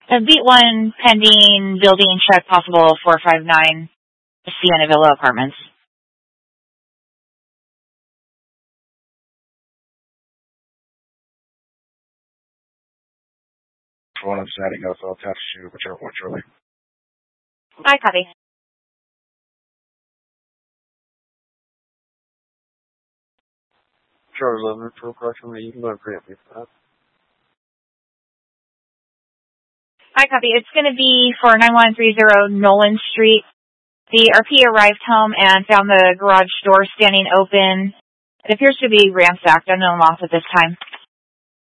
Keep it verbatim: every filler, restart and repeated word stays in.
Uh, beat one, pending, building check possible four five nine, Sienna Villa Apartments. One I'm setting up, so I'll text you whichever one, Charlie. I copy. Charlie eleven for approximately, you can go and grant me for that. I copy. It's going to be for nine one three zero Nolan Street. The R P arrived home and found the garage door standing open. It appears to be ransacked, unknown loss at this time.